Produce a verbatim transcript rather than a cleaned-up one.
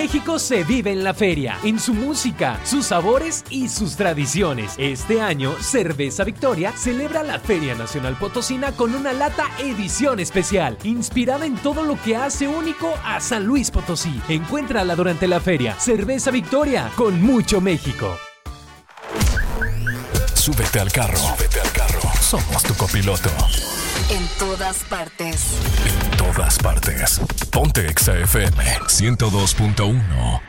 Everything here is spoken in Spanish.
México se vive en la feria, en su música, sus sabores y sus tradiciones. Este año, Cerveza Victoria celebra la Feria Nacional Potosina con una lata edición especial, inspirada en todo lo que hace único a San Luis Potosí. Encuéntrala durante la feria. Cerveza Victoria, con mucho México. Súbete al carro. Súbete al carro. Somos tu copiloto. En todas partes. En todas partes. Ponte Exa F M ciento dos punto uno.